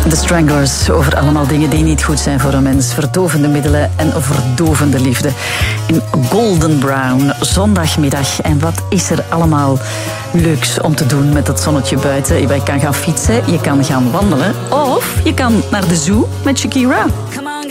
The Stranglers, over allemaal dingen die niet goed zijn voor een mens. Verdovende middelen en verdovende liefde. In Golden Brown, zondagmiddag. En wat is er allemaal leuks om te doen met dat zonnetje buiten? Je kan gaan fietsen, je kan gaan wandelen. Of je kan naar de zoo met Shakira.